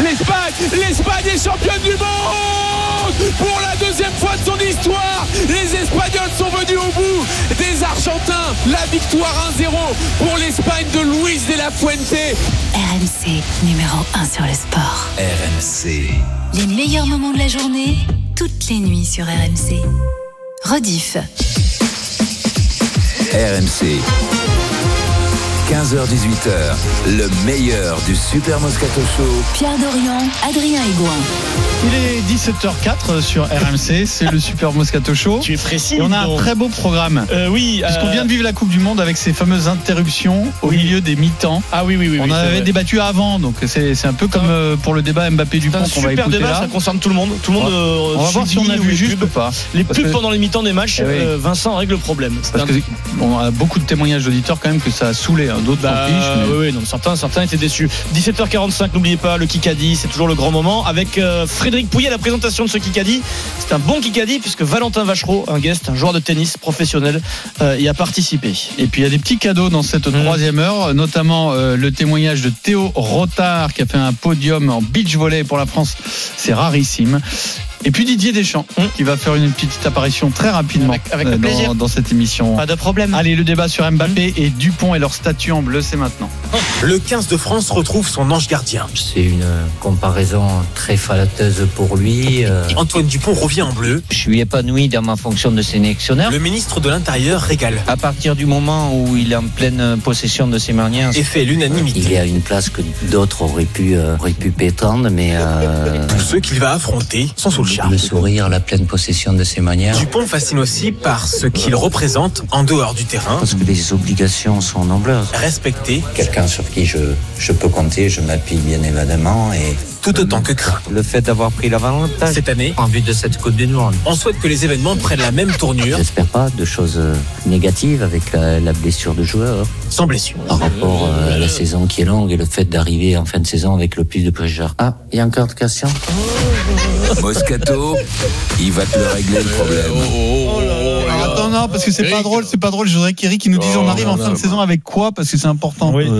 L'Espagne est championne du monde pour la deuxième fois de son histoire. Les Espagnols sont venus au bout des Argentins. La victoire 1-0 pour l'Espagne de Luis de la Fuente. RMC, numéro 1 sur le sport. RMC. Les meilleurs moments de la journée, toutes les nuits sur RMC. Rediff. RMC. 15h-18h, le meilleur du Super Moscato Show. Pierre Dorian, Adrien Aigouin. Il est 17h04 sur RMC, c'est le Super Moscato Show. Tu es précis. Et on a un très beau programme. Oui. Puisqu'on vient de vivre la Coupe du Monde avec ces fameuses interruptions au milieu des mi-temps. Ah oui. On en avait débattu avant, donc c'est un peu comme pour le débat Mbappé-Dupont qu'on va écouter débat, là. Ça concerne tout le monde. On va voir si on a vu juste ou pas. Les pubs pendant les mi-temps des matchs, Vincent règle le problème. Parce qu'on a beaucoup de témoignages d'auditeurs quand même que ça a saoulé. D'autres s'en fichent. Oui, non, certains étaient déçus. 17h45, n'oubliez pas le Kikadi, c'est toujours le grand moment avec Frédéric Pouillet à la présentation de ce Kikadi. C'est un bon Kikadi puisque Valentin Vachereau, un guest, un joueur de tennis professionnel, y a participé. Et puis il y a des petits cadeaux dans cette troisième heure, notamment le témoignage de Théo Rotard qui a fait un podium en beach volley pour la France. C'est rarissime. Et puis Didier Deschamps qui va faire une petite apparition très rapidement avec plaisir dans cette émission. Pas de problème. Allez, le débat sur Mbappé et Dupont et leur statut en bleu, c'est maintenant. Le 15 de France retrouve son ange gardien. C'est une comparaison très flatteuse pour lui. Antoine Dupont revient en bleu. Je suis épanoui dans ma fonction de sélectionneur. Le ministre de l'Intérieur régale. À partir du moment où il est en pleine possession de ses manières, et fait l'unanimité. Il est à une place que d'autres auraient pu prétendre, mais tous ceux qu'il va affronter sont sous le charme. Le sourire, la pleine possession de ses manières. Dupont fascine aussi par ce qu'il représente en dehors du terrain. Parce que les obligations sont nombreuses. Respecté. Quelqu'un sur qui je peux compter, je m'appuie bien évidemment et tout autant que craint. Le fait d'avoir pris l'avantage cette année en vue de cette Coupe du Monde. On souhaite que les événements prennent la même tournure. J'espère pas de choses négatives avec la blessure de joueurs. Sans blessure. Par rapport à la saison qui est longue et le fait d'arriver en fin de saison avec le plus de pressure. Ah, il y a encore de questions. Moscato, il va te le régler le problème. Alors, attends, non, parce que c'est pas drôle. Je voudrais qu'Eric nous dise on arrive en fin de saison avec quoi, parce que c'est important. Oui.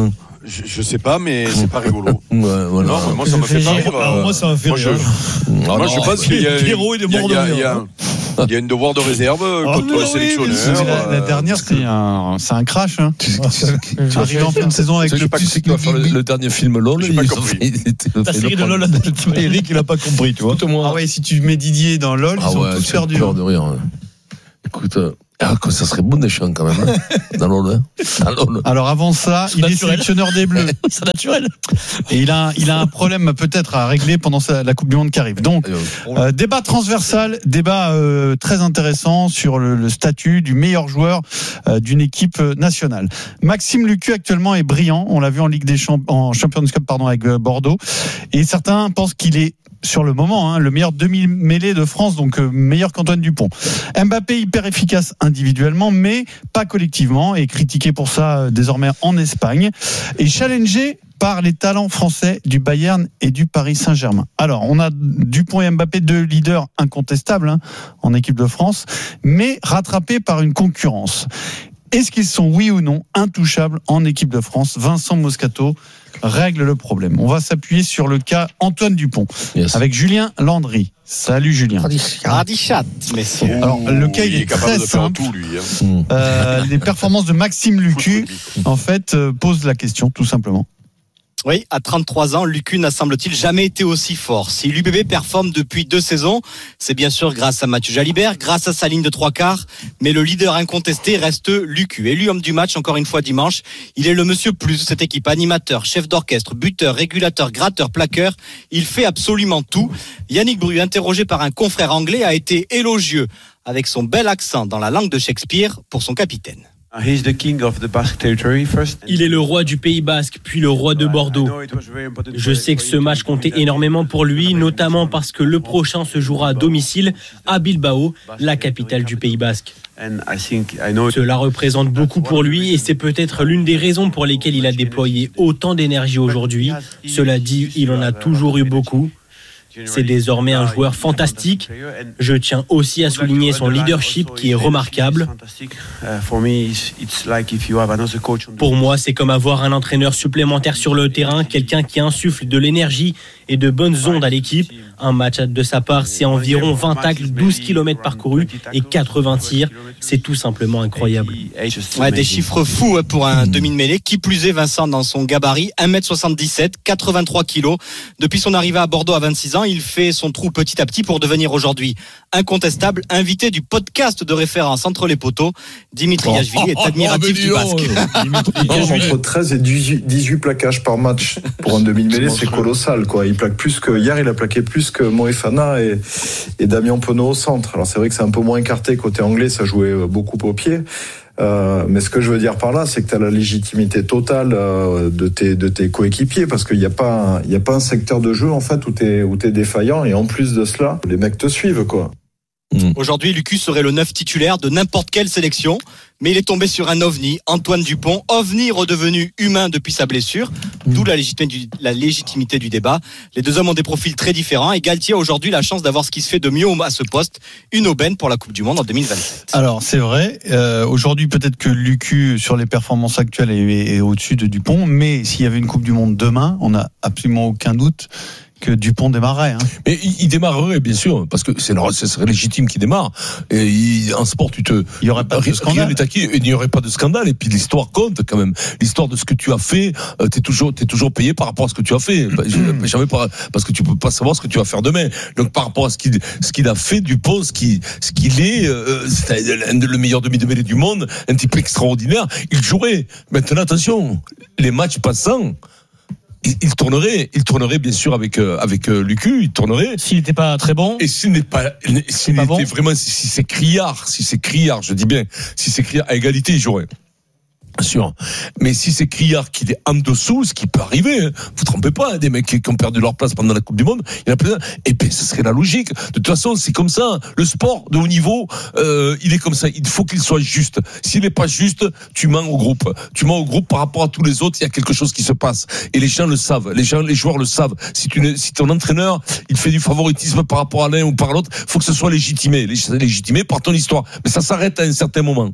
Je sais pas, mais c'est pas rigolo. Voilà. Non, moi ça me fait pas rire. Moi ça me fait rire. Moi je pense qu'il y a Pierrot, il est mort de rire. Il y a une devoir de réserve contre les sélectionneurs. La dernière, c'est un crash. Hein. Tu arrives en fin de saison avec le plus qui va faire le dernier film LOL. J'ai pas compris. La série de LOL, Eric, il a pas compris, tu vois. Ah ouais, si tu mets Didier dans LOL, ils sont tous perdus. Peur de rire. Écoute. Ça serait bon Deschamps quand même dans LOL. Alors avant ça, il est sélectionneur des Bleus. C'est naturel. Et il a un problème peut-être à régler pendant la Coupe du Monde qui arrive. Donc débat transversal, débat très intéressant sur le statut du meilleur joueur d'une équipe nationale. Maxime Lucu actuellement est brillant. On l'a vu en Ligue des en Champions Cup avec Bordeaux. Et certains pensent qu'il est sur le moment, le meilleur demi-mêlée de France, donc meilleur qu'Antoine Dupont. Mbappé hyper efficace individuellement, mais pas collectivement, et critiqué pour ça désormais en Espagne, et challengé par les talents français du Bayern et du Paris Saint-Germain. Alors, on a Dupont et Mbappé, deux leaders incontestables en équipe de France, mais rattrapés par une concurrence. Est-ce qu'ils sont, oui ou non, intouchables en équipe de France ? Vincent Moscato règle le problème. On va s'appuyer sur le cas Antoine Dupont, avec Julien Landry. Salut Julien. Radichat, messieurs. Alors, le cas, il est très simple. Tout, lui, les performances de Maxime Lucu, en fait, posent la question, tout simplement. Oui, à 33 ans, Lucu n'a semble-t-il jamais été aussi fort. Si l'UBB performe depuis 2 saisons, c'est bien sûr grâce à Mathieu Jalibert, grâce à sa ligne de 3/4, mais le leader incontesté reste Lucu. Élu homme du match encore une fois dimanche, il est le monsieur plus de cette équipe, animateur, chef d'orchestre, buteur, régulateur, gratteur, plaqueur, il fait absolument tout. Yannick Bru, interrogé par un confrère anglais, a été élogieux avec son bel accent dans la langue de Shakespeare pour son capitaine. Il est le roi du Pays Basque, puis le roi de Bordeaux. Je sais que ce match comptait énormément pour lui, notamment parce que le prochain se jouera à domicile à Bilbao, la capitale du Pays Basque. Cela représente beaucoup pour lui et c'est peut-être l'une des raisons pour lesquelles il a déployé autant d'énergie aujourd'hui. Cela dit, il en a toujours eu beaucoup. C'est désormais un joueur fantastique. Je tiens aussi à souligner son leadership qui est remarquable. Pour moi, c'est comme avoir un entraîneur supplémentaire sur le terrain, quelqu'un qui insuffle de l'énergie et de bonnes ondes à l'équipe. Un match de sa part, c'est environ 20 tacles, 12 km parcourus et 80 tirs. C'est tout simplement incroyable. Ouais, des chiffres fous pour un demi de mêlée. Qui plus est, Vincent, dans son gabarit, 1m77, 83 kilos. Depuis son arrivée à Bordeaux à 26 ans, il fait son trou petit à petit pour devenir aujourd'hui incontestable invité du podcast de référence Entre les poteaux. Dimitri Yachvili est admiratif du basque. Entre 13 et 18 plaquages par match pour un demi de mêlée, c'est colossal, quoi. Il plaque plus que hier, il a plaqué plus que Moefana et Damien Penaud au centre. Alors c'est vrai que c'est un peu moins écarté côté anglais, ça jouait beaucoup au pied. Mais ce que je veux dire par là, c'est que tu as la légitimité totale de tes coéquipiers, parce qu'il n'y a pas un secteur de jeu en fait où t'es défaillant, et en plus de cela, les mecs te suivent, quoi. Aujourd'hui, Lucu serait le 9 titulaire de n'importe quelle sélection, mais il est tombé sur un ovni, Antoine Dupont, ovni redevenu humain depuis sa blessure, d'où la légitimité du débat. Les deux hommes ont des profils très différents, et Galtier a aujourd'hui la chance d'avoir ce qui se fait de mieux à ce poste, une aubaine pour la Coupe du Monde en 2027. Alors c'est vrai, aujourd'hui peut-être que Lucu sur les performances actuelles est au-dessus de Dupont, mais s'il y avait une Coupe du Monde demain, on n'a absolument aucun doute que Dupont démarrerait. Mais il démarrerait, bien sûr, parce que ce serait légitime qu'il démarre. Et en sport, il n'y aurait pas de scandale. Il n'y aurait pas de scandale. Et puis l'histoire compte quand même. L'histoire de ce que tu as fait, t'es toujours payé par rapport à ce que tu as fait. Jamais parce que tu peux pas savoir ce que tu vas faire demain. Donc par rapport à ce qu'il a fait, Dupont, ce qu'il est, c'est le meilleur demi de mêlée du monde, un type extraordinaire. Il jouerait. Maintenant, attention, les matchs passants. Il tournerait bien sûr avec Lucu, il tournerait. S'il n'était pas très bon. Et s'il était bon. Vraiment, si c'est criard, je dis bien, si c'est criard à égalité, il jouerait. Bien sûr. Mais si c'est criard qu'il est en dessous, ce qui peut arriver, hein, vous trompez pas, hein, des mecs qui ont perdu leur place pendant la Coupe du Monde, il y en a plein. Et puis, ce serait la logique. De toute façon, c'est comme ça. Le sport de haut niveau, il est comme ça. Il faut qu'il soit juste. S'il n'est pas juste, tu mens au groupe. Tu mens au groupe par rapport à tous les autres. Il y a quelque chose qui se passe. Et les gens le savent. Les joueurs le savent. Si ton entraîneur, il fait du favoritisme par rapport à l'un ou par l'autre, faut que ce soit légitimé par ton histoire. Mais ça s'arrête à un certain moment.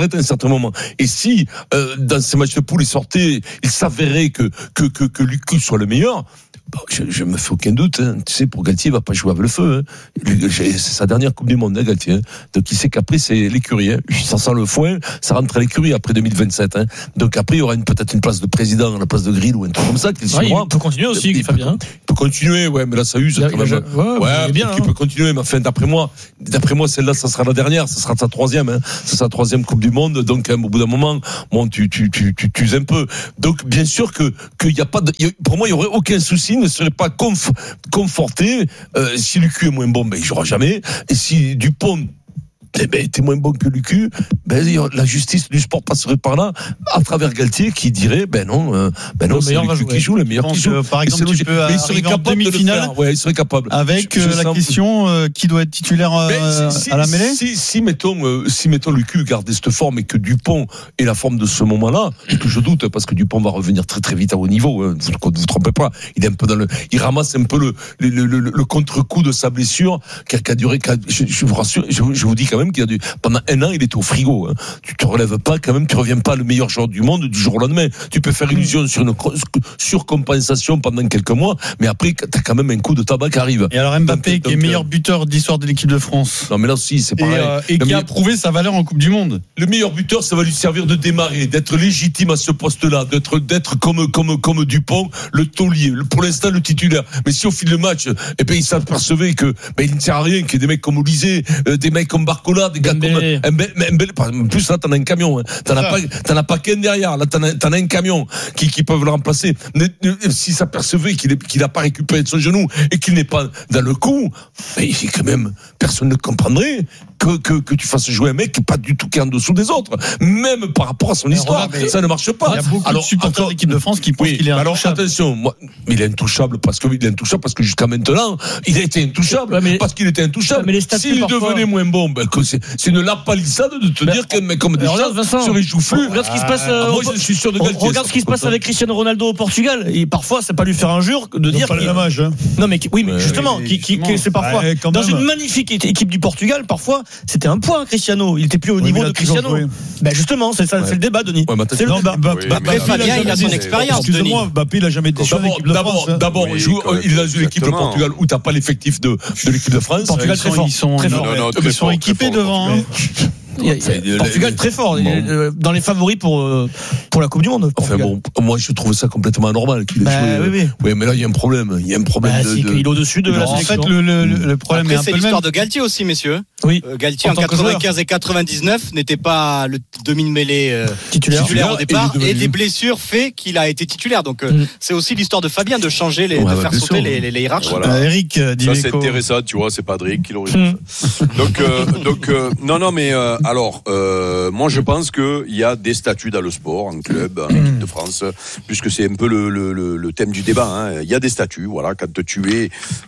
Et si dans ces matchs de poule, il s'avérait que Lucu soit le meilleur. Bon, je me fais aucun doute, hein. Tu sais, pour Galtier, il va pas jouer avec le feu, hein. C'est sa dernière Coupe du Monde, hein, Galtier, hein. Donc il sait qu'après c'est l'écurie, hein. Ça sent le foin, ça rentre à l'écurie après 2027, hein. Donc après il y aura peut-être une place de président à la place de Grill ou un truc comme ça. Il peut continuer aussi, Fabien. Il peut continuer, ouais, mais là ça use quand même. Il peut continuer, mais enfin d'après moi celle-là ça sera la dernière, ça sera sa troisième, hein. C'est sa troisième Coupe du Monde, donc hein, au bout d'un moment, bon, tu uses un peu. Donc bien sûr qu'il y a pas pour moi il y aurait aucun souci, ne serait pas conforté. Si Lucu est moins bon, il jouera jamais. Et si Dupont était moins bon que Lucu, la justice du sport passerait par là, à travers Galtier, qui dirait, non, c'est Lucu qui joue, le meilleur qui joue. Par exemple, tu peux arriver en demi-finale. Ouais, il serait capable. Avec la question, qui doit être titulaire à la mêlée? Si mettons Lucu gardait cette forme et que Dupont ait la forme de ce moment-là, que je doute, parce que Dupont va revenir très très vite à haut niveau, hein, vous ne vous trompez pas. Il est un peu il ramasse un peu le contre-coup de sa blessure, qui a duré, je vous rassure, je vous dis quand même, pendant un an, il était au frigo, hein. Tu te relèves pas, quand même, tu reviens pas le meilleur joueur du monde du jour au lendemain. Tu peux faire illusion sur une surcompensation pendant quelques mois, mais après, t'as quand même un coup de tabac qui arrive. Et alors Mbappé, qui est meilleur buteur d'histoire de l'équipe de France. Non, mais là aussi, c'est pareil. Et qui a prouvé sa valeur en Coupe du Monde. Le meilleur buteur, ça va lui servir de démarrer, d'être légitime à ce poste-là, d'être comme Dupont, le taulier. Pour l'instant, le titulaire. Mais si au fil du match, il s'apercevait que, il ne sert à rien, qu'il y ait des mecs comme Olysée, des mecs comme Barcola, des gars comme en plus là t'en as un camion, hein. T'en as pas qu'un derrière, là t'en as un camion qui peuvent le remplacer. S'il s'apercevait qu'il n'a pas récupéré de son genou et qu'il n'est pas dans le coup, quand même personne ne comprendrait que tu fasses jouer un mec pas du tout qui est en dessous des autres, même par rapport à son histoire. Ça ne marche pas. Il y a beaucoup de supporters de l'équipe de France qui pensent qu'il est intouchable. Attention, il est intouchable parce que jusqu'à maintenant, il a été intouchable parce qu'il était intouchable. Mais les statuts, s'il devenait moins bon, c'est une lapalissade de te dire qu'un mec comme Deschamps serait joufflu. Regarde ce qui se passe. Moi, je suis sûr de Galtier. Regarde ce qui se passe avec Cristiano Ronaldo au Portugal. Et parfois, c'est pas lui faire injure de dire. Pas le même âge. Non, mais oui, mais justement, c'est parfois dans une magnifique équipe du Portugal. Parfois, c'était un point, Cristiano. Il était plus au niveau de Cristiano. Ben justement, c'est ça, c'est le débat, Denis. C'est le débat. Après, Fabien, il a son expérience. Excusez-moi, Mbappé, il a jamais été en équipe de France. D'abord, il est dans une équipe de Portugal où t'as pas l'effectif de l'équipe de France. Portugal très fort. Ils sont équipés devant. Portugal très fort, dans les favoris pour la Coupe du Monde. Enfin bon, moi je trouve ça complètement anormal qu'il ait joué. Oui, mais là il y a un problème. Il y a un problème. Il est au-dessus de la sélection. En fait, le problème est un peu le même. C'est l'histoire de Galtier aussi, messieurs. Oui. Galtier en 95 et 99 n'était pas le demi-mêlée titulaire au départ, et des blessures fait qu'il a été titulaire. Donc c'est aussi l'histoire de Fabien de changer, de faire sauter les hiérarchies. Eric, ça c'est intéressant, tu vois, c'est Patrick qui l'aurait dit. Donc non, mais alors, moi je pense qu'il y a des statuts dans le sport, en club, en équipe de France, puisque c'est un peu le thème du débat. Il y a des statuts, voilà, quand tu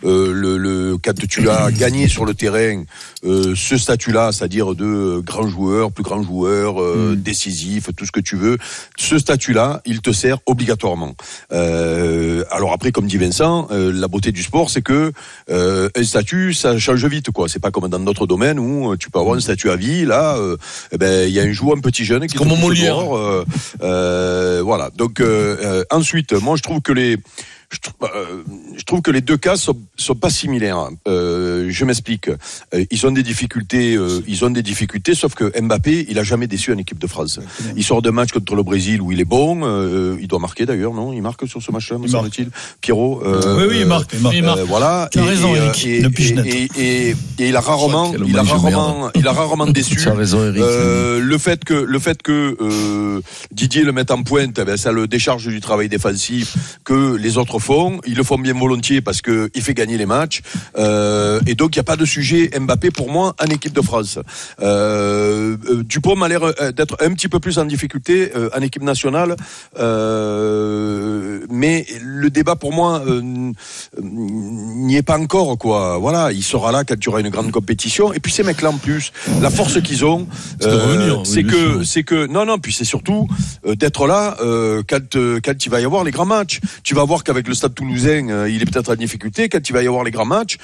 as gagné sur le terrain ce statut-là, c'est-à-dire de grand joueur, plus grand joueur, décisif, tout ce que tu veux, ce statut-là, il te sert obligatoirement. Alors après, comme dit Vincent, la beauté du sport, c'est que un statut, ça change vite, quoi. C'est pas comme dans d'autres domaines où tu peux avoir un statut à vie. Là, il y a un joueur, un petit jeune qui est comme Molière. Voilà. Donc ensuite, moi je trouve que les deux cas sont pas similaires. Je m'explique. Ils ont des difficultés, sauf que Mbappé, il a jamais déçu en équipe de France. Il sort de match contre le Brésil où il est bon. Il doit marquer d'ailleurs, non? Il marque sur ce match-là, me semble-t-il. Pierrot. Oui, il marque. Voilà. Tu as raison, Eric. Et il a rarement déçu. Tu as raison, Eric. Le fait que Didier le mette en pointe, ça le décharge du travail défensif que les autres font. Ils le font bien volontiers parce que il fait gagner les matchs. Et donc il y a pas de sujet Mbappé pour moi en équipe de France. Dupont m'a l'air d'être un petit peu plus en difficulté en équipe nationale. Mais le débat pour moi n'y est pas encore, quoi. Voilà, il sera là quand tu auras une grande compétition. Et puis ces mecs-là en plus, la force qu'ils ont, c'est que non, puis c'est surtout d'être là quand il va y avoir les grands matchs. Tu vas voir qu'avec le Stade Toulousain, il est peut-être en difficulté. Quand il va y avoir les grands matchs,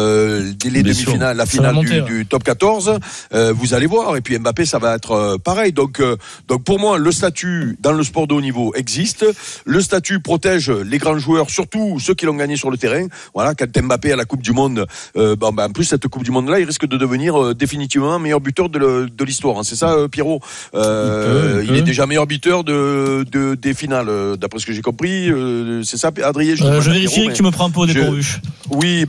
les demi-finales, la finale du top 14, vous allez voir. Et puis Mbappé, ça va être pareil. Donc pour moi, le statut dans le sport de haut niveau existe. Le statut protège les grands joueurs, surtout ceux qui l'ont gagné sur le terrain. Voilà, quand Mbappé à la Coupe du Monde, en plus cette Coupe du Monde-là, il risque de devenir définitivement meilleur buteur de l'histoire. C'est ça, Pierrot. Il est déjà meilleur buteur des finales, d'après ce que j'ai compris. C'est ça, Adrien. Je vérifie que tu me prends un peu au dépourvu. Oui,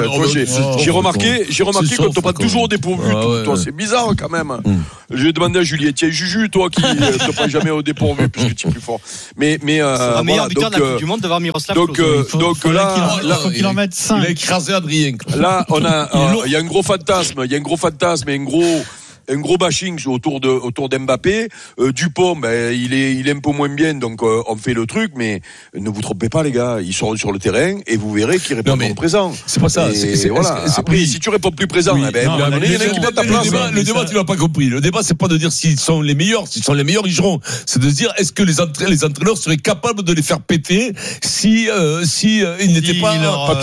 j'ai remarqué qu'on te prend toujours au dépourvu. Toi, c'est bizarre quand même. Je vais demander à Julien, tiens, Juju, toi qui te prends jamais au dépourvu puisque tu es plus fort. Mais c'est un meilleur buteur de la Coupe du Monde d'avoir Miroslav Klose. Donc là, il faut qu'il en mette 5. Il a écrasé Adrien. Là, il y a un gros fantasme, et un gros bashing autour d'Mbappé. Dupont, il est un peu moins bien, donc on fait le truc, mais ne vous trompez pas, les gars, ils sont sur le terrain et vous verrez qu'ils répondent présent. C'est pas ça. Après, si tu réponds plus présent, il y en a qui prennent ta place. Le débat, tu l'as pas compris. Le débat, c'est pas de dire s'ils sont les meilleurs. S'ils sont les meilleurs, ils joueront. C'est de dire est-ce que les entraîneurs seraient capables de les faire péter si ils n'étaient pas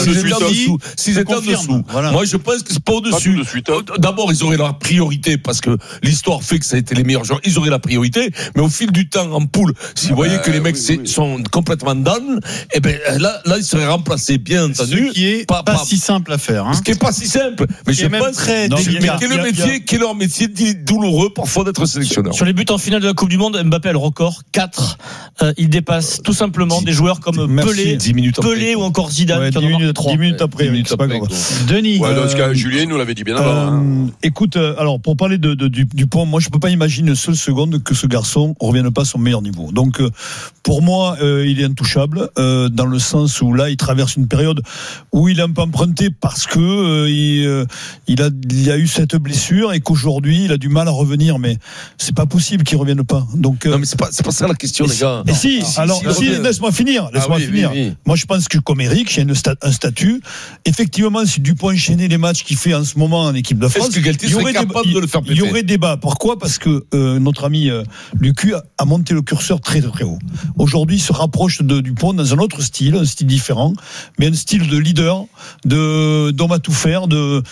s'ils étaient en dessous. Moi, je pense que c'est pas au-dessus. D'abord, ils auraient la priorité parce que l'histoire fait que ça a été les meilleurs joueurs, ils auraient la priorité, mais au fil du temps en poule, si vous voyez que les mecs sont complètement down, et ben là ils seraient remplacés, bien entendu. Ce qui est pas si simple à faire. Ce qui est pas si simple, mais je pense quel est leur métier douloureux parfois d'être sélectionneur. Sur les buts en finale de la Coupe du Monde, Mbappé a le record 4. Il dépasse tout simplement des joueurs comme Pelé ou encore Zidane. 10 minutes après, c'est pas grave. Denis. Dans ce cas, Julien nous l'avait dit bien avant. Écoute, alors pour parler parlais de Dupont. Moi, je peux pas imaginer une seule seconde que ce garçon revienne pas à son meilleur niveau. Donc, pour moi, il est intouchable dans le sens où là, il traverse une période où il est un peu emprunté parce que il a eu cette blessure et qu'aujourd'hui, il a du mal à revenir. Mais c'est pas possible qu'il revienne pas. Donc, non, mais c'est pas ça la question, les gars. Et si, laisse-moi finir. Oui. Moi, je pense que comme Eric, j'ai un statut. Effectivement, si Dupont enchaînait les matchs qu'il fait en ce moment en équipe de France, est-ce que Galtier serait capable de le faire péter ? Il y aurait débat. Pourquoi ? Parce que notre ami Lucu a monté le curseur très très haut. Aujourd'hui, il se rapproche de Dupont dans un autre style, un style différent, mais un style de leader, d'homme à tout faire,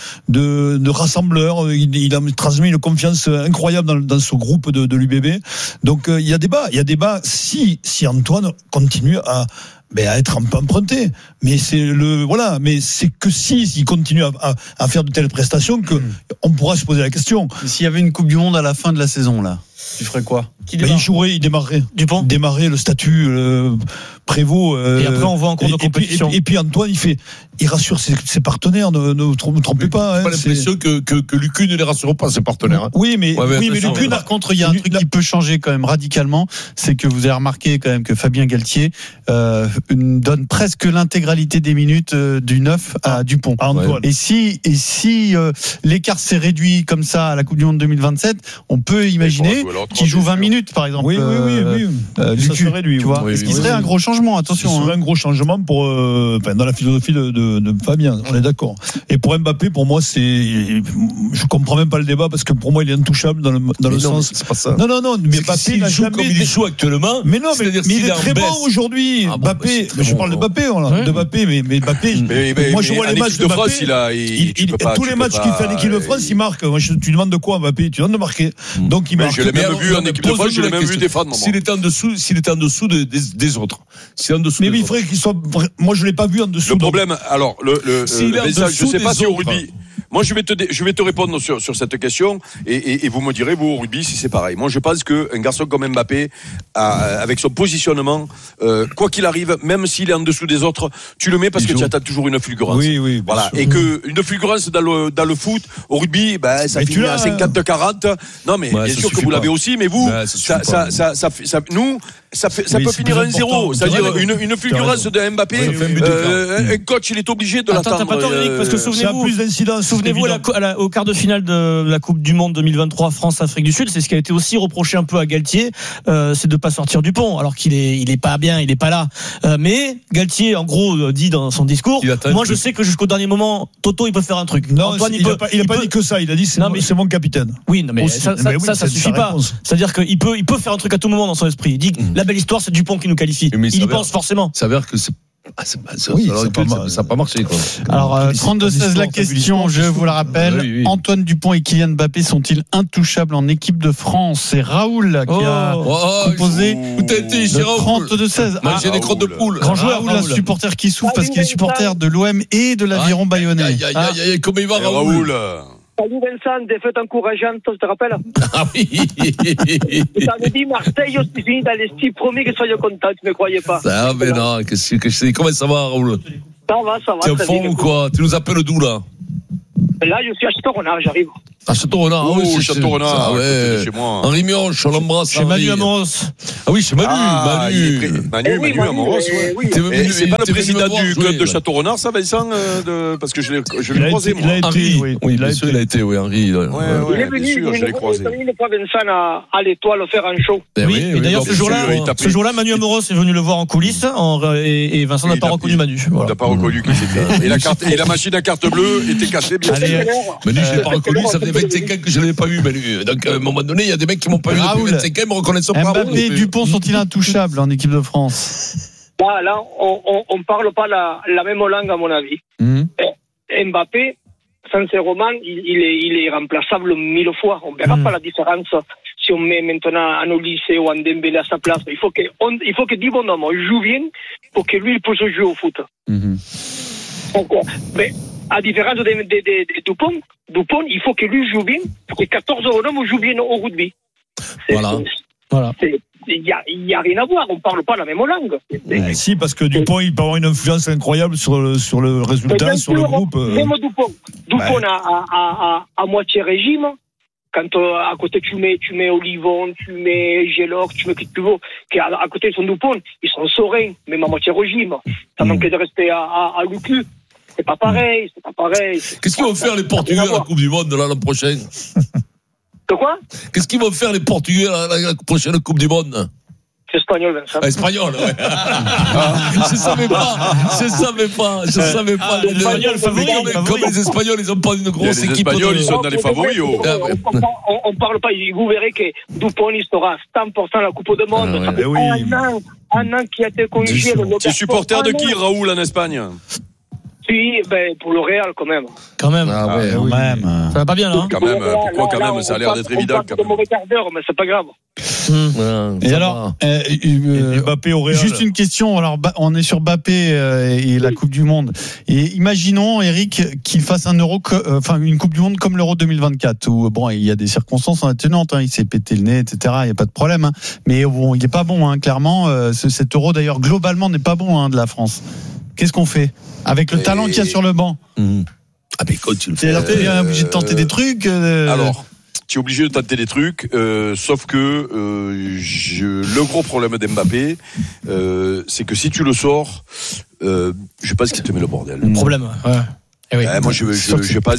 de rassembleur. Il a transmis une confiance incroyable dans ce groupe de l'UBB. Donc il y a débat. Si Antoine continue à être emprunté, mais c'est que s'il continue à faire de telles prestations que on pourra se poser la question. S'il y avait une Coupe du Monde à la fin de la saison là, tu ferais quoi ? Il démarrerait. Dupont démarrer le statut Prévost. Et après on voit en cours de compétition. Et puis Antoine, il rassure ses partenaires. Ne vous trompez pas. J'ai pas l'impression que Lucu ne les rassure pas ses partenaires. Oui, mais Lucu. Par contre, il y a un truc qui peut changer quand même radicalement, c'est que vous avez remarqué quand même que Fabien Galtier donne presque l'intégralité des minutes du 9 à Dupont. Et si l'écart s'est réduit comme ça à la Coupe du Monde 2027, on peut imaginer qu'il joue 20 minutes par exemple. Oui. Ça serait réduit, tu vois. Ce qui serait un gros changement, attention. Ce serait un gros changement pour dans la philosophie de Fabien, on est d'accord. Et pour Mbappé, pour moi, je comprends même pas le débat parce que pour moi, il est intouchable dans le sens. C'est pas ça. Non, mais Mbappé il joue comme il joue actuellement. Mais non, mais il est très bon aujourd'hui. Mbappé, je parle de Mbappé, de Mbappé, mais Mbappé. Moi, je vois les matchs de Mbappé. Tous les matchs qu'il fait en équipe de France, il marque. Tu demandes de quoi, Mbappé ? Tu demandes de marquer. Donc il marque. Je l'ai même vu en équipe de France, je l'ai même vu défendre. S'il était en dessous des autres. Mais il faudrait qu'il soit. Moi, je l'ai pas vu en dessous. Le problème, alors, je sais pas si au rugby. Moi, je vais te répondre sur cette question et vous me direz, vous, au rugby, si c'est pareil. Moi, je pense qu'un garçon comme Mbappé, avec son positionnement, quoi qu'il arrive, même s'il est en dessous des autres, tu le mets parce que tu attends toujours une fulgurance. Oui. Voilà. Et que une fulgurance dans le foot, au rugby, ça finit à 50-40. Non, mais bien sûr que vous l'avez aussi, mais vous, ça peut finir à 1-0. C'est-à-dire une fulgurance de Mbappé, un coach, il est obligé de l'attendre. T'as pas tort, Eric, parce que souvenez-vous, au quart de finale de la Coupe du Monde 2023 France-Afrique du Sud, c'est ce qui a été aussi reproché un peu à Galtier, c'est de pas sortir Dupont, alors qu'il est pas bien, il est pas là. Mais Galtier, en gros, dit dans son discours, moi je sais que jusqu'au dernier moment, Toto, il peut faire un truc. Non, Antoine, il a pas dit que ça, il a dit c'est mon capitaine. Oui, non, mais ça suffit pas. C'est-à dire qu'il peut faire un truc à tout moment dans son esprit. Il dit que la belle histoire, c'est Dupont qui nous qualifie. Il y pense forcément. Ça veut dire que ça n'a pas marché, quoi. Alors, 32-16 la question, je vous la rappelle. Oui. Antoine Dupont et Kylian Mbappé sont-ils intouchables en équipe de France ? C'est Raoul qui a composé le 32-16. J'ai des crottes de poule. Grand joueur, Raoul, un supporter qui souffre parce qu'il est supporter de l'OM et de l'Aviron Bayonnais. Comment il va, Raoul ? Salut Vincent, défaite encourageante, tu te rappelles ? Ah oui. Tu t'avais dit Marseille, on s'est fini dans les 6 premiers, que soyez contents, tu ne me croyais pas. Ah mais non, comment ça va, Raoul ? Ça va. T'es en forme ou quoi ? Tu nous appelles d'où là ? Là, je suis à Château-Renard, j'arrive. À Château-Renard, Château-Renard, ouais. Chez moi. Henri Mioche, on l'embrasse. Chez Manu Amoros. Ah oui, chez Manu. Manu Amoros, oui. C'est pas le président du club de Château-Renard, ça, Vincent, parce que je l'ai croisé, moi. Henri, oui, bien sûr, il a été, oui, Henri. Il est venu, je l'ai croisé. Une fois, Vincent, à l'Étoile, faire un show. Oui, et d'ailleurs, ce jour-là, Manu Amoros est venu le voir en coulisses, et Vincent n'a pas reconnu Manu. Il n'a pas reconnu qui c'était. Et la machine à carte bleue était cassée, bien sûr. Manu, je l'ai pas reconnu, ça fait 25 ans que je l'avais pas vu, Manu. Donc, à un moment donné, il y a des mecs qui m'ont pas vu depuis 25 ans, ils me reconnaissent pas. Mbappé et Dupont sont-ils intouchables en équipe de France ? Là, on parle pas la même langue, à mon avis. Mbappé, sincèrement, il est remplaçable 1000 fois. On verra pas la différence si on met maintenant un Olysée ou un Dembélé à sa place. Il faut que 10 bonhommes jouent bien pour que lui, il puisse jouer au foot. Donc, mais, à différence de Dupont, il faut que lui joue bien, pour que 14 bonhommes jouent bien au rugby. Voilà. Il y a rien à voir, on parle pas la même langue. Si, parce que Dupont, il peut avoir une influence incroyable sur le résultat, sur le groupe. Même Dupont a à moitié régime. quand à côté tu mets Olivon, tu mets Géloc, tu mets qui tu veux, qui à côté ils sont Dupont, ils sont sereins, même à moitié régime. Ça manquait de rester à Lucu. C'est pas pareil. Qu'est-ce qu'ils vont faire les Portugais à la Coupe du Monde l'an prochain? De quoi? Qu'est-ce qu'ils vont faire les Portugais à la prochaine Coupe du Monde? C'est espagnol, Vincent. Espagnol, ouais. Je savais pas. Espagnol favori. Comme les Espagnols, ils ont pas une grosse équipe. Les Espagnols, ils sont dans les favoris. On parle pas, vous verrez que Dupont, il sera 100% à la Coupe du Monde. Ça fait un an qui a été conjugué. Tu es supporter de qui, Raoul, en Espagne? Si, pour le Real, quand même. Ah ouais, quand même. Ça va pas bien, là. Quand même, pourquoi quand même? Ça a l'air d'être évident. On parle de mauvais quart d'heure, mais c'est pas grave. Et alors, Mbappé au Real. Juste une question. Alors, on est sur Mbappé et la Coupe du Monde. Et imaginons, Eric, qu'il fasse une Coupe du Monde comme l'Euro 2024, où bon, il y a des circonstances atténuantes. Il s'est pété le nez, etc. Il y a pas de problème. Mais bon, il est pas bon, clairement. Cet Euro, d'ailleurs, globalement, n'est pas bon de la France. Qu'est-ce qu'on fait avec le talent qu'il y a sur le banc? Ah mais quand tu le fais, t'es obligé de tenter des trucs. Alors, tu es obligé de tenter des trucs, sauf que le gros problème d'Mbappé, c'est que si tu le sors, je pense qu'il te met le bordel. Le problème. Ouais. Moi, je pense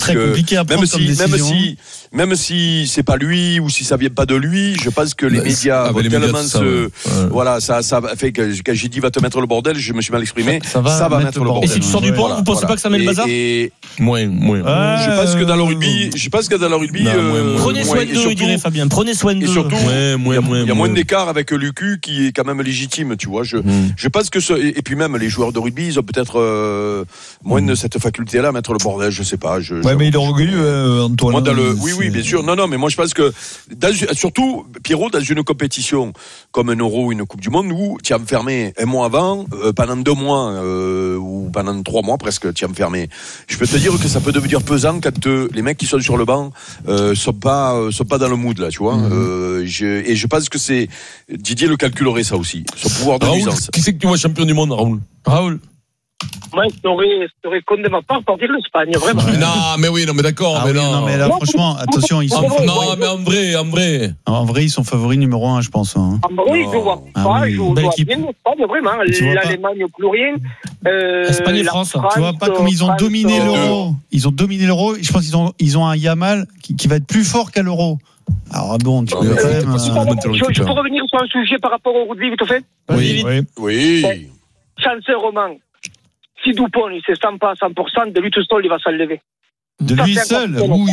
que même si c'est pas lui ou si ça vient pas de lui, je pense que les médias vont tellement voilà, ça fait que quand j'ai dit va te mettre le bordel, je me suis mal exprimé. Ça va mettre le bordel. Et si tu sors du banc, vous pensez pas que ça met le bazar? Moins. Je pense que dans le rugby, prenez soin d'eux, il dirait Fabien. Prenez soin d'eux. Et surtout, il y a moins d'écart avec Lucu qui est quand même légitime, tu vois. Je pense que et puis même les joueurs de rugby, ils ont peut-être moins de cette faculté-là. Mettre le bordel, je sais pas. Mais il est orgueilleux, Antoine. Oui, bien sûr. Non, mais moi je pense que surtout Pierrot, dans une compétition comme un Euro ou une Coupe du Monde où tu as enfermé un mois avant, pendant 2 mois ou pendant 3 mois presque, tu as enfermé. Je peux te dire que ça peut devenir pesant quand les mecs qui sont sur le banc sont pas dans le mood là, tu vois. Et je pense que c'est Didier le calculerait ça aussi, son pouvoir de nuisance. Qui c'est que tu vois champion du monde, Raoul? Moi, je serais con de ma part pour dire l'Espagne, vraiment. Non, mais d'accord. mais là, franchement, attention, ils sont. Non, mais en vrai. En vrai, ils sont favoris numéro 1, je pense. En vrai, je vois pas. Je vois bien l'Espagne, vraiment. L'Allemagne, plus rien. Espagne et France. Tu vois pas comme ils ont dominé l'Euro. Ils ont dominé l'Euro. Je pense qu'ils ont un Yamal qui va être plus fort qu'à l'Euro. Alors bon, tu peux quand même. Je peux revenir sur un sujet par rapport au rugby, vite fait? Oui. Chanceux Roman. Si Dupont il se sent pas à 100%, de lui tout seul il va s'enlever. De lui seul? Oui.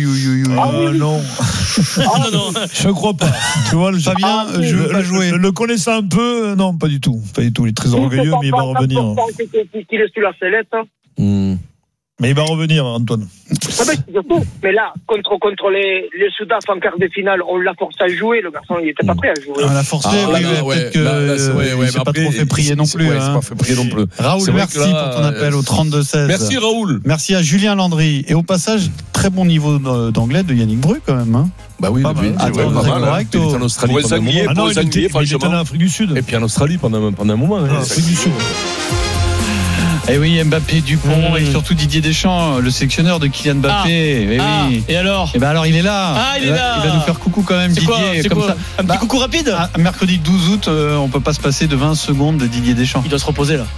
Non. Je crois pas. Tu vois, Fabien, je veux pas jouer. Le connaissant un peu, non, pas du tout. Il est très orgueilleux, mais il va revenir. Il est sur la sellette. Mais il va revenir, Antoine. Mais là, contre les Sudaf en quart de finale, on l'a forcé à jouer. Le garçon, il n'était pas prêt à jouer. On l'a forcé, peut-être que c'est pas trop fait prier non plus. C'est pas fait prier non plus. Raoul, merci pour ton appel au 32-16. Merci Raoul. Merci à Julien Landry. Et au passage, très bon niveau d'anglais de Yannick Bru quand même. Bah oui, pas mal. Correct. Il était en Australie pendant un moment. Il était en Afrique du Sud. Et puis en Australie pendant un moment. En Afrique du Sud. Et oui, Mbappé, Dupont et surtout Didier Deschamps, le sélectionneur de Kylian Mbappé. Et alors? Et alors il est là. Il est là. Il va nous faire coucou quand même, Didier. C'est comme quoi ça. Un petit coucou rapide. Mercredi 12 août, on peut pas se passer de 20 secondes de Didier Deschamps. Il doit se reposer là.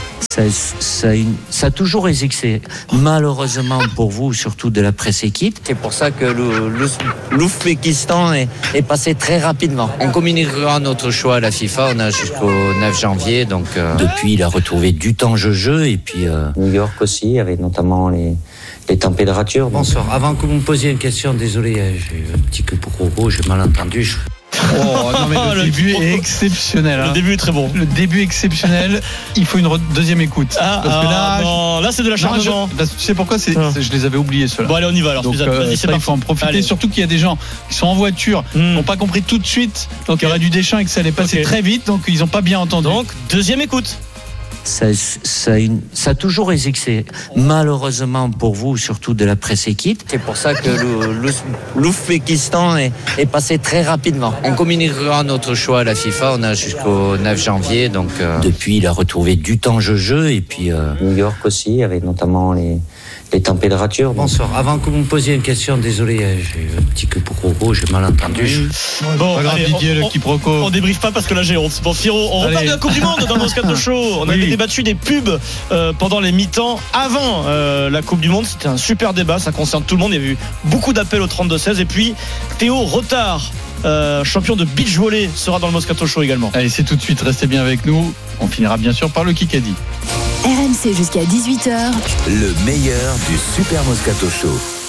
Ça a toujours existé. Malheureusement pour vous, surtout de la presse équipe. C'est pour ça que l'Ouzbékistan est passé très rapidement. On communiquera notre choix à la FIFA. On a jusqu'au 9 janvier. Donc, depuis, il a retrouvé du temps jeu et puis New York aussi, avec notamment les températures. Bonsoir. Avant que vous me posiez une question, désolé, j'ai eu un petit quiproquo, j'ai mal entendu. Non mais le début est exceptionnel. Le début est très bon. Le début exceptionnel. Il faut une deuxième écoute. Parce que là c'est de la chargement. Tu sais pourquoi je les avais oubliés ceux-là. Bon allez on y va alors. Donc, il faut en profiter. Allez. Surtout qu'il y a des gens qui sont en voiture, qui n'ont pas compris tout de suite. Donc il y aura du Deschamps et que ça allait passer très vite. Donc ils n'ont pas bien entendu. Donc deuxième écoute. ça a toujours existé. Malheureusement pour vous, surtout de la presse équipe. C'est pour ça que l'Ouzbékistan est passé très rapidement. On communiquera notre choix à la FIFA. On a jusqu'au 9 janvier. Donc, depuis, il a retrouvé du temps jeu et puis New York aussi, avec notamment les températures. Bonsoir. Avant que vous me posiez une question, désolé, j'ai un petit quiproquo, j'ai mal entendu. Bon, allez, on débriefe pas parce que là j'ai honte. Bon, Pierrot, on repart de la Coupe du Monde dans Moscato Show. On avait débattu des pubs pendant les mi-temps avant la Coupe du Monde. C'était un super débat, ça concerne tout le monde. Il y a eu beaucoup d'appels au 32-16. Et puis Théo Rotard, champion de beach volley, sera dans le Moscato Show également. Allez, c'est tout de suite, restez bien avec nous. On finira bien sûr par le Kikadi. RMC jusqu'à 18h. Le meilleur du Super Moscato Show.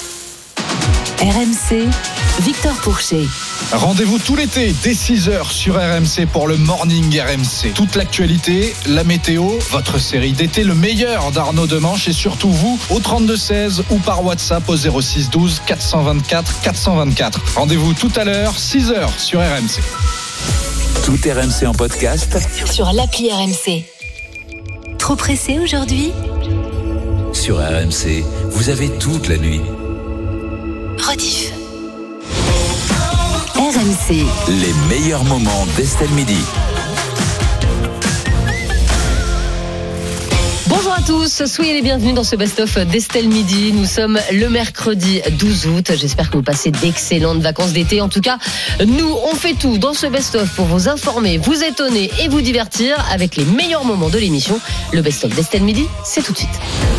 RMC, Victor Pourchet. Rendez-vous tout l'été dès 6h sur RMC pour le Morning RMC. Toute l'actualité, la météo, votre série d'été, le meilleur d'Arnaud Demanche et surtout vous au 32-16 ou par WhatsApp au 06 12 424 424. Rendez-vous tout à l'heure, 6h sur RMC. Tout RMC en podcast sur l'appli RMC. Trop pressé aujourd'hui ? Sur RMC, vous avez toute la nuit. Rediff. RMC. Les meilleurs moments d'Estelle Midi. Bonjour à tous, soyez les bienvenus dans ce best-of d'Estelle Midi. Nous sommes le mercredi 12 août. J'espère que vous passez d'excellentes vacances d'été. En tout cas, nous, on fait tout dans ce best-of pour vous informer, vous étonner et vous divertir avec les meilleurs moments de l'émission. Le best-of d'Estelle Midi, c'est tout de suite.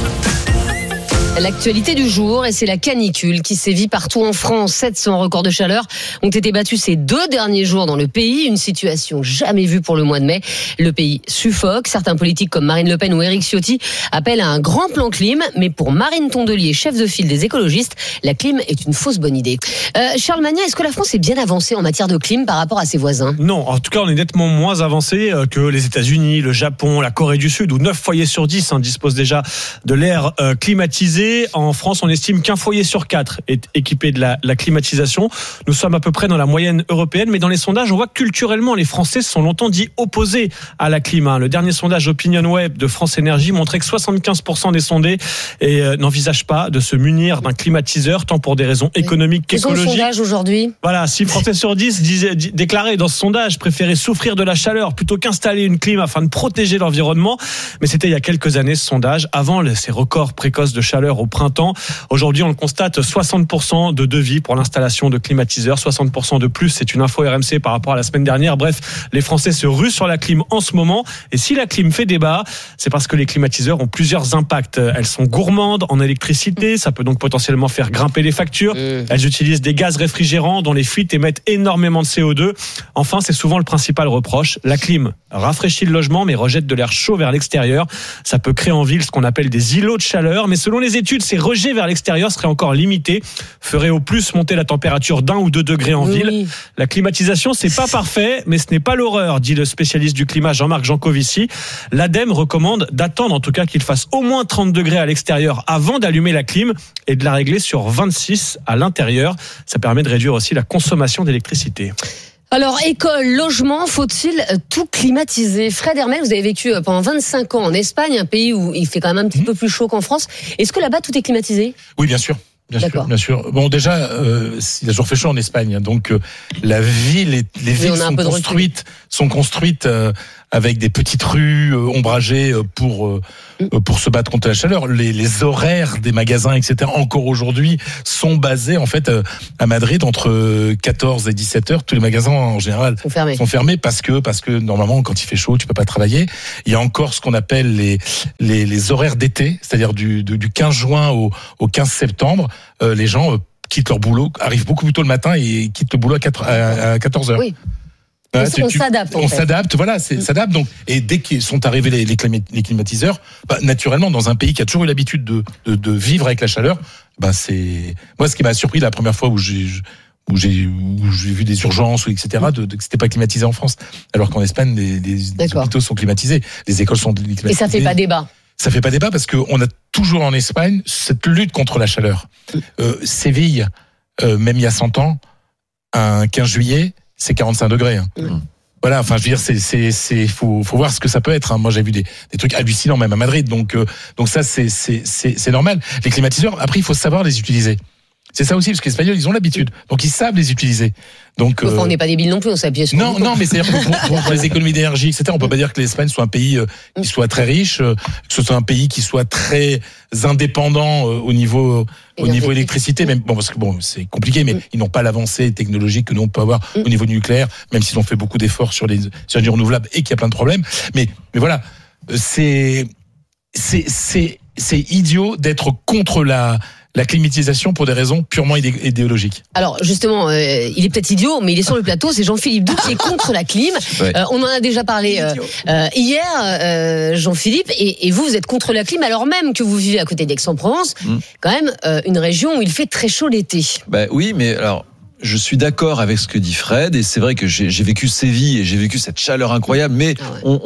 L'actualité du jour, et c'est la canicule qui sévit partout en France. 700 records de chaleur ont été battus ces 2 derniers jours dans le pays. Une situation jamais vue pour le mois de mai. Le pays suffoque. Certains politiques comme Marine Le Pen ou Éric Ciotti appellent à un grand plan clim. Mais pour Marine Tondelier, chef de file des écologistes, la clim est une fausse bonne idée. Charles Magnin, est-ce que la France est bien avancée en matière de clim par rapport à ses voisins ? Non, en tout cas, on est nettement moins avancé que les États-Unis, le Japon, la Corée du Sud, où 9 foyers sur 10 disposent déjà de l'air climatisé. En France, on estime qu'un foyer sur 4 est équipé de la climatisation. Nous sommes à peu près dans la moyenne européenne, mais dans les sondages, on voit que culturellement, les Français se sont longtemps dit opposés à la clim. Le dernier sondage OpinionWay de France Énergie montrait que 75% des sondés n'envisagent pas de se munir d'un climatiseur, tant pour des raisons économiques qu'écologiques. Quel sondage aujourd'hui ? Voilà, 6 Français sur 10 déclaraient dans ce sondage préférer souffrir de la chaleur plutôt qu'installer une clim afin de protéger l'environnement. Mais c'était il y a quelques années ce sondage, avant ces records précoces de chaleur au printemps. Aujourd'hui, on le constate, 60% de devis pour l'installation de climatiseurs, 60% de plus. C'est une info RMC par rapport à la semaine dernière. Bref, les Français se ruent sur la clim en ce moment. Et si la clim fait débat, c'est parce que les climatiseurs ont plusieurs impacts. Elles sont gourmandes en électricité. Ça peut donc potentiellement faire grimper les factures. Elles utilisent des gaz réfrigérants dont les fuites émettent énormément de CO2. Enfin, c'est souvent le principal reproche. La clim rafraîchit le logement, mais rejette de l'air chaud vers l'extérieur. Ça peut créer en ville ce qu'on appelle des îlots de chaleur. Mais selon les études, ces rejets vers l'extérieur seraient encore limités, feraient au plus monter la température d'1 ou 2 degrés en ville. La climatisation, c'est pas parfait, mais ce n'est pas l'horreur, dit le spécialiste du climat Jean-Marc Jancovici. L'ADEME recommande d'attendre en tout cas qu'il fasse au moins 30 degrés à l'extérieur avant d'allumer la clim et de la régler sur 26 à l'intérieur. Ça permet de réduire aussi la consommation d'électricité. Alors, école, logement, faut-il tout climatiser ? Fred Hermel, vous avez vécu pendant 25 ans en Espagne, un pays où il fait quand même un petit peu plus chaud qu'en France. Est-ce que là-bas, tout est climatisé ? Oui, bien sûr. Bien sûr. Bon, déjà, il a toujours fait chaud en Espagne, donc la ville, les villes sont construites avec des petites rues ombragées pour se battre contre la chaleur. Les horaires des magasins, etc., encore aujourd'hui, sont basés en fait à Madrid entre 14 et 17 heures. Tous les magasins en général sont fermés parce que normalement, quand il fait chaud, tu peux pas travailler. Il y a encore ce qu'on appelle les horaires d'été, c'est-à-dire du 15 juin au 15 septembre. Les gens quittent leur boulot, arrivent beaucoup plus tôt le matin et quittent le boulot à 14 heures. Oui. On s'adapte. On s'adapte, voilà, s'adapte. Donc, et dès qu'ils sont arrivés les climatiseurs, naturellement, dans un pays qui a toujours eu l'habitude de vivre avec la chaleur, c'est moi ce qui m'a surpris la première fois où j'ai vu des urgences, etc., que c'était pas climatisé en France, alors qu'en Espagne, les hôpitaux sont climatisés, les écoles sont climatisées. Et ça fait pas débat. Ça fait pas débat parce qu'on a toujours en Espagne cette lutte contre la chaleur. Séville, même il y a 100 ans, un 15 juillet, c'est 45 degrés. Voilà, enfin, je veux dire, faut voir ce que ça peut être. Hein. Moi, j'ai vu des trucs hallucinants même à Madrid. Donc ça, c'est normal. Les climatiseurs, après, il faut savoir les utiliser. C'est ça aussi, parce que les Espagnols, ils ont l'habitude. Donc, ils savent les utiliser. Donc, enfin, on n'est pas débiles non plus, on s'appuie sur Non, mais c'est-à-dire que pour les économies d'énergie, etc., on peut pas dire que l'Espagne soit un pays qui soit très riche, que ce soit un pays qui soit très indépendant au niveau électricité, même, bon, parce que bon, c'est compliqué, mais ils n'ont pas l'avancée technologique que nous on peut avoir au niveau nucléaire, même s'ils ont fait beaucoup d'efforts sur les énergies renouvelables et qu'il y a plein de problèmes. Mais voilà, c'est idiot d'être contre la climatisation pour des raisons purement idéologiques. Alors justement, il est peut-être idiot, mais il est sur le plateau, c'est Jean-Philippe Doux qui est contre la clim. Ouais. On en a déjà parlé hier, Jean-Philippe, et vous êtes contre la clim alors même que vous vivez à côté d'Aix-en-Provence, quand même une région où il fait très chaud l'été. Oui, mais alors... Je suis d'accord avec ce que dit Fred, et c'est vrai que j'ai vécu Séville et j'ai vécu cette chaleur incroyable, mais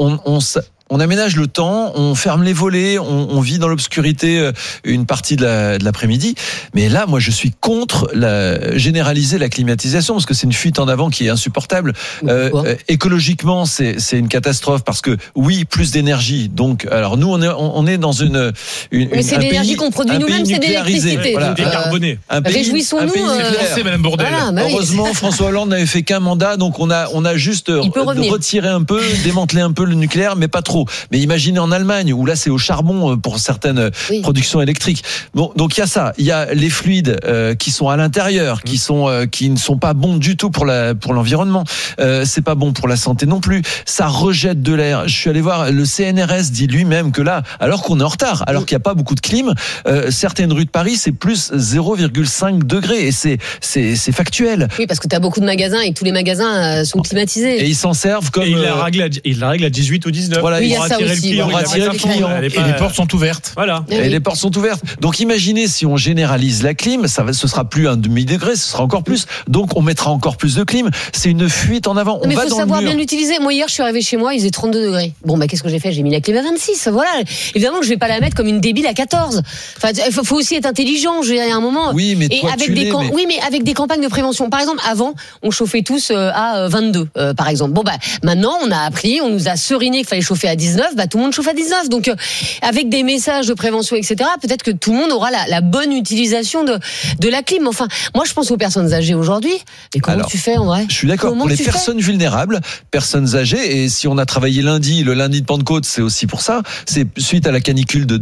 on aménage le temps, on ferme les volets, on vit dans l'obscurité une partie de l'après-midi. Mais là, moi, je suis contre généraliser la climatisation parce que c'est une fuite en avant qui est insupportable. Écologiquement, c'est une catastrophe parce que oui, plus d'énergie. Donc, alors nous, on est dans une mais c'est l'énergie qu'on produit nous-mêmes, c'est de l'électricité. Voilà. Décarboné. Réjouissons-nous. C'est Madame Bourdelle. Voilà, heureusement, François Hollande n'avait fait qu'un mandat, donc on a juste retiré un peu, démantelé un peu le nucléaire, mais pas trop. Mais imaginez en Allemagne où là c'est au charbon pour certaines productions électriques. Bon, donc il y a ça, il y a les fluides qui sont à l'intérieur, qui ne sont pas bons du tout pour l'environnement. C'est pas bon pour la santé non plus. Ça rejette de l'air. Je suis allé voir, le CNRS dit lui-même que là, alors qu'on est en retard, alors qu'il n'y a pas beaucoup de clim, certaines rues de Paris c'est plus 0,5 degrés et c'est factuel. Oui, parce que tu as beaucoup de magasins et tous les magasins sont climatisés. Et ils s'en servent comme et il la règle à 18 ou 19. Voilà, oui, on va attirer le client. Et les portes sont ouvertes. Voilà. Et les portes sont ouvertes. Donc imaginez si on généralise la clim, ce sera plus un demi-degré, ce sera encore plus. Donc on mettra encore plus de clim. C'est une fuite en avant. Mais il faut savoir bien l'utiliser. Moi hier, je suis arrivé chez moi, il faisait 32 degrés. Bon, qu'est-ce que j'ai fait ? J'ai mis la clim à 26. Voilà. Évidemment que je vais pas la mettre comme une débile à 14. Enfin, il faut aussi être intelligent. Je veux dire, il y a un moment. Oui, mais et avec mais avec des campagnes de prévention. Par exemple, avant, on chauffait tous à 22, par exemple. Bon, maintenant, on a appris, on nous a seriné qu'il fallait chauffer à 19. Tout le monde chauffe à 19. Donc, avec des messages de prévention, etc., peut-être que tout le monde aura la bonne utilisation de la clim. Enfin, moi, je pense aux personnes âgées aujourd'hui. Mais comment tu fais, en vrai ? Je suis d'accord. Pour les personnes vulnérables, personnes âgées, et si on a travaillé le lundi de Pentecôte, c'est aussi pour ça. C'est suite à la canicule de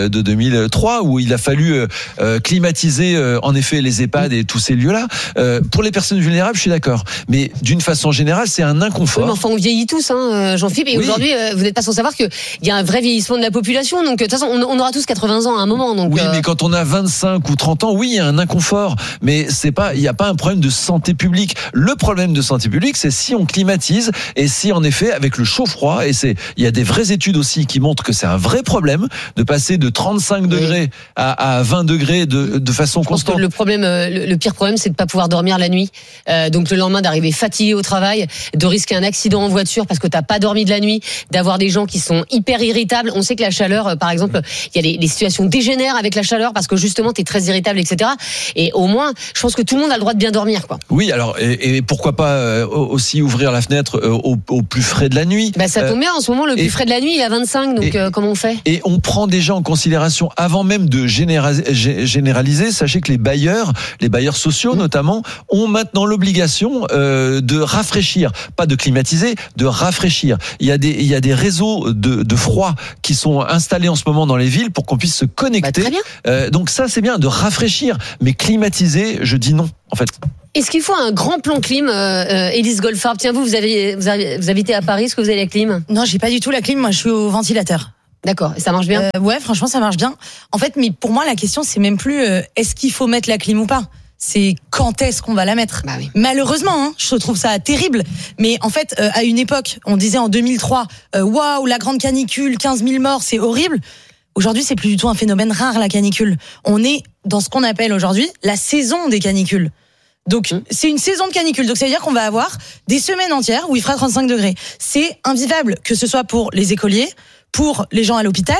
2003 où il a fallu climatiser, en effet, les EHPAD et tous ces lieux-là. Pour les personnes vulnérables, je suis d'accord. Mais d'une façon générale, c'est un inconfort. Oui, mais enfin, on vieillit tous, Jean-Philippe. Et aujourd'hui, vous n'êtes pas sans savoir qu'il y a un vrai vieillissement de la population. Donc, de toute façon, on aura tous 80 ans à un moment. Donc, oui, mais quand on a 25 ou 30 ans, oui, il y a un inconfort. Mais il n'y a pas un problème de santé publique. Le problème de santé publique, c'est si on climatise et si, en effet, avec le chaud-froid, il y a des vraies études aussi qui montrent que c'est un vrai problème de passer de 35 degrés à 20 degrés de façon constante. Le pire problème, c'est de pas pouvoir dormir la nuit. Donc, le lendemain, d'arriver fatigué au travail, de risquer un accident en voiture parce que t'as pas dormi de la nuit, d'avoir des gens qui sont hyper irritables. On sait que la chaleur, par exemple, il y a les situations dégénèrent avec la chaleur parce que justement, t'es très irritable, etc. Et au moins, je pense que tout le monde a le droit de bien dormir, quoi. Oui, alors, et pourquoi pas aussi ouvrir la fenêtre au plus frais de la nuit. Ça tombe bien, en ce moment, le plus frais de la nuit, il est à 25, donc comment on fait ? Et on prend déjà en considération, avant même de généraliser, sachez que les bailleurs sociaux notamment, ont maintenant l'obligation de rafraîchir, pas de climatiser, de rafraîchir. Il y a des réseaux de froid qui sont installés en ce moment dans les villes pour qu'on puisse se connecter. Très bien. Donc ça, c'est bien de rafraîchir, mais climatiser, je dis non, en fait. Est-ce qu'il faut un grand plan clim, Élise Goldfarb ? Tiens, vous habitez à Paris, est-ce que vous avez la clim ? Non, j'ai pas du tout la clim, moi je suis au ventilateur. D'accord, et ça marche bien ? Ouais, franchement ça marche bien. En fait, mais pour moi la question c'est même plus est-ce qu'il faut mettre la clim ou pas ? C'est quand est-ce qu'on va la mettre ? Oui. Malheureusement, je trouve ça terrible. Mais en fait, à une époque, on disait en 2003, waouh, la grande canicule, 15 000 morts, c'est horrible. Aujourd'hui, c'est plus du tout un phénomène rare, la canicule. On est dans ce qu'on appelle aujourd'hui la saison des canicules. Donc, c'est une saison de canicule. Donc, ça veut dire qu'on va avoir des semaines entières où il fera 35 degrés. C'est invivable, que ce soit pour les écoliers, pour les gens à l'hôpital.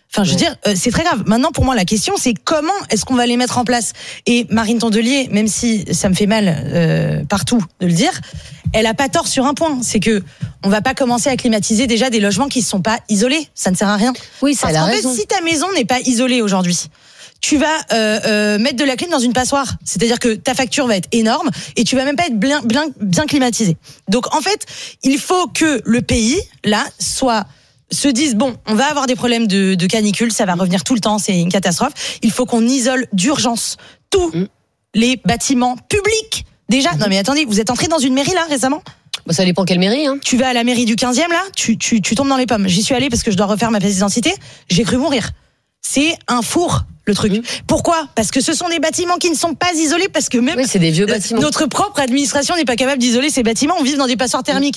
Enfin, je veux dire, c'est très grave. Maintenant, pour moi, la question, c'est comment est-ce qu'on va les mettre en place? Et Marine Tondelier, même si ça me fait mal partout de le dire, elle a pas tort sur un point. C'est que on va pas commencer à climatiser déjà des logements qui ne sont pas isolés. Ça ne sert à rien. Oui, ça a raison. En fait, si ta maison n'est pas isolée aujourd'hui, tu vas mettre de la clim dans une passoire. C'est-à-dire que ta facture va être énorme et tu vas même pas être bien climatisé. Donc, en fait, il faut que le pays, là, se disent bon, on va avoir des problèmes de canicule, ça va revenir tout le temps, c'est une catastrophe. Il faut qu'on isole d'urgence tous les bâtiments publics. Déjà, non mais attendez, vous êtes entré dans une mairie là récemment ? Bah, ça dépend quelle mairie. Hein. Tu vas à la mairie du 15e là, tu tombes dans les pommes. J'y suis allée parce que je dois refaire ma pièce d'identité. J'ai cru mourir. C'est un four. Le truc. Pourquoi ? Parce que ce sont des bâtiments qui ne sont pas isolés, parce que même c'est des vieux bâtiments. Notre propre administration n'est pas capable d'isoler ces bâtiments. On vit dans des passoires thermiques,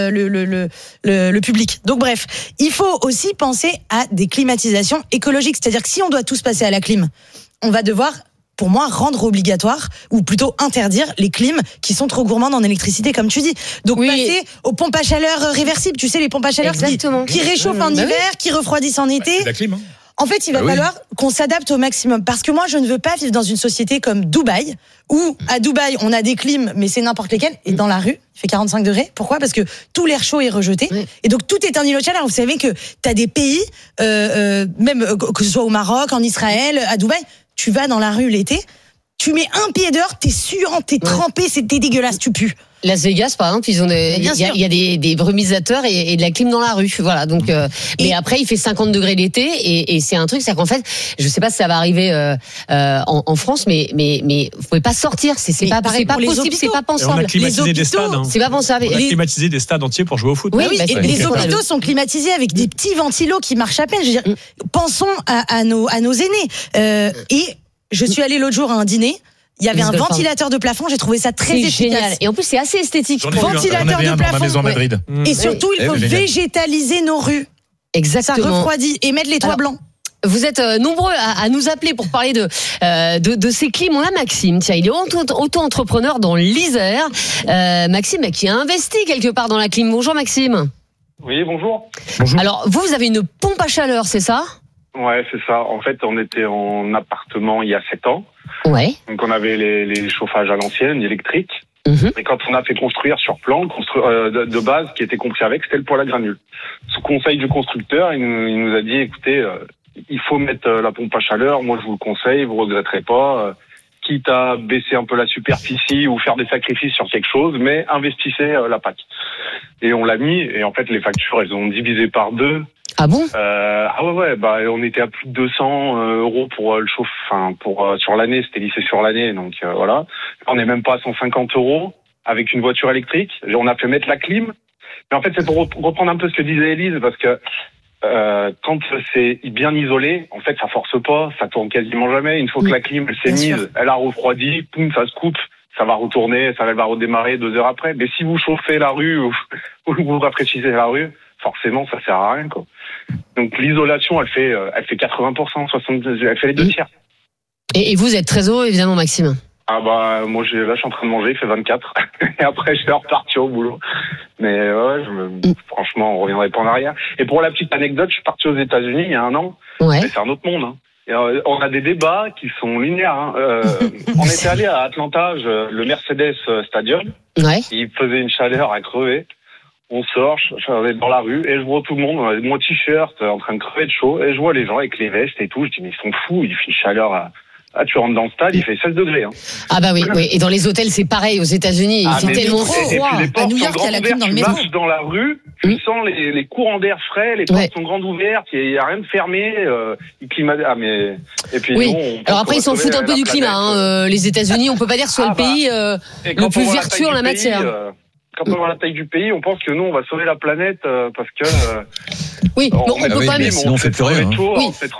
le public. Donc bref, il faut aussi penser à des climatisations écologiques. C'est-à-dire que si on doit tous passer à la clim, on va devoir, pour moi, rendre obligatoire, ou plutôt interdire les clims qui sont trop gourmandes en électricité, comme tu dis. Donc passer aux pompes à chaleur réversibles. Tu sais, les pompes à chaleur qui réchauffent en hiver, qui refroidissent en été. C'est la clim, hein. En fait, il va falloir qu'on s'adapte au maximum. Parce que moi, je ne veux pas vivre dans une société comme Dubaï, où à Dubaï, on a des clims, mais c'est n'importe lesquels. Et dans la rue, il fait 45 degrés. Pourquoi ? Parce que tout l'air chaud est rejeté. Et donc, tout est un îlot de chaleur. Vous savez que tu as des pays, même que ce soit au Maroc, en Israël, à Dubaï, tu vas dans la rue l'été, tu mets un pied dehors, t'es suant, t'es trempé, t'es dégueulasse, tu pues. Las Vegas, par exemple, il y a des brumisateurs et de la clim dans la rue. Voilà. Donc, mais après, il fait 50 degrés l'été et c'est un truc, c'est qu'en fait, je sais pas si ça va arriver en France, mais vous pouvez pas sortir. C'est pas possible, c'est pas pensable. On a climatisé des stades. Hein. C'est pas pensable. On a climatisé des stades entiers pour jouer au foot. Oui, et les hôpitaux sont climatisés avec des petits ventilos qui marchent à peine. Je veux dire, pensons à nos aînés. Et je suis allée l'autre jour à un dîner. Il y avait un ventilateur de plafond, j'ai trouvé ça très efficace. Génial. Et en plus, c'est assez esthétique. Ventilateur de plafond. Ma maison à Madrid. Et surtout, il faut végétaliser nos rues. Exactement. Ça refroidit et mettre les toits blancs. Vous êtes nombreux à nous appeler pour parler de ces clims. On a Maxime, tiens, il est auto-entrepreneur dans l'Isère. Maxime qui a investi quelque part dans la clim. Bonjour Maxime. Oui, bonjour. Alors, vous avez une pompe à chaleur, c'est ça ? Ouais, c'est ça. En fait, on était en appartement il y a 7 ans. Ouais. Donc, on avait les chauffages à l'ancienne, électriques. Et quand on a fait construire sur plan, de base, qui était compris avec, c'était le poêle à granules. Sous conseil du constructeur, il nous a dit, écoutez, il faut mettre la pompe à chaleur. Moi, je vous le conseille, vous regretterez pas. Quitte à baisser un peu la superficie ou faire des sacrifices sur quelque chose, mais investissez la PAC. Et on l'a mis, et en fait, les factures, elles ont divisé par 2. Ah bon? On était à plus de 200 euros pour le chauffe, sur l'année, c'était lissé sur l'année, donc voilà. On n'est même pas à 150 euros avec une voiture électrique. On a fait mettre la clim. Mais en fait, c'est pour reprendre un peu ce que disait Élise, parce que quand c'est bien isolé, en fait, ça force pas, ça tourne quasiment jamais. Une fois que la clim elle s'est mise, elle a refroidi, poum, ça se coupe. Ça va retourner, ça va redémarrer 2 heures après. Mais si vous chauffez la rue ou vous rafraîchissez la rue, forcément, ça sert à rien, quoi. Donc, l'isolation, elle fait 80%, 70%, elle fait les 2 tiers. Et vous êtes très heureux, évidemment, Maxime. Ah moi, je suis en train de manger, il fait 24. Et après, je vais repartir au boulot. Mais franchement, on reviendrait pas en arrière. Et pour la petite anecdote, je suis parti aux États-Unis il y a 1 an. Ouais. Mais c'est un autre monde, hein. Et on a des débats qui sont linéaires. Hein. On était allé à Atlanta, le Mercedes Stadium. Ouais. Il faisait une chaleur à crever. On sort, je suis dans la rue et je vois tout le monde avec mon t-shirt en train de crever de chaud et je vois les gens avec les vestes et tout. Je dis mais ils sont fous, il fait une chaleur à... Ah, tu rentres dans le stade, il fait 16 degrés. Hein. Ah bah oui. Et dans les hôtels, c'est pareil aux États-Unis. Il fait tellement froid. À New York, il y a la clim dans le métro. Tu marches dans la rue, tu sens les courants d'air frais, les portes sont grandes ouvertes, il n'y a rien de fermé. Il climat. Ah mais et puis alors après ils s'en foutent un peu du climat. Hein. Les États-Unis, on peut pas dire que ce soit le pays le plus vertueux en la matière. Quand on voit la taille du pays, on pense que nous, on va sauver la planète parce que. Oui, on peut pas. Sinon, on fait plus rien. Oui.